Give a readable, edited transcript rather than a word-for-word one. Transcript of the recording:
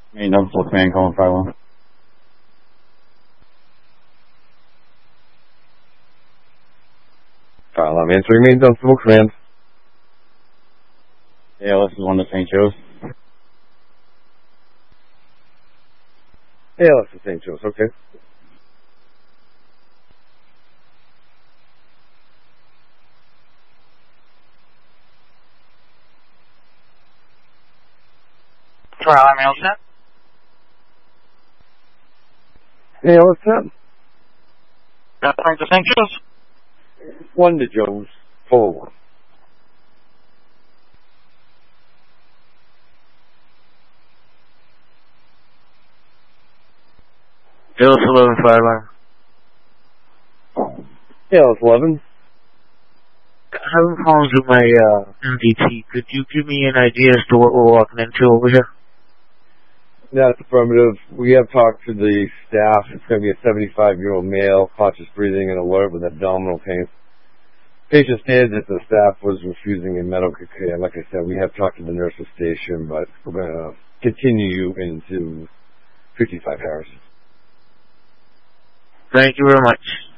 Main double command calling 5-1. I'm answering main double command. ALS is 1 to St. Joe's. ALS to St. Joe's, okay. Trial, I'm all set. ALS 10. Referring to St. Joe's. 1 to Joe's, 4-1. ALS 11, 5-1. ALS 11. Having problems with my MDT. Could you give me an idea as to what we're walking into over here? That's affirmative. We have talked to the staff. It's going to be a 75-year-old male, conscious breathing and alert with abdominal pain. Patient stated that the staff was refusing a medical care. Like I said, we have talked to the nurse's station, but we're going to continue you into 55 Harris. Thank you very much.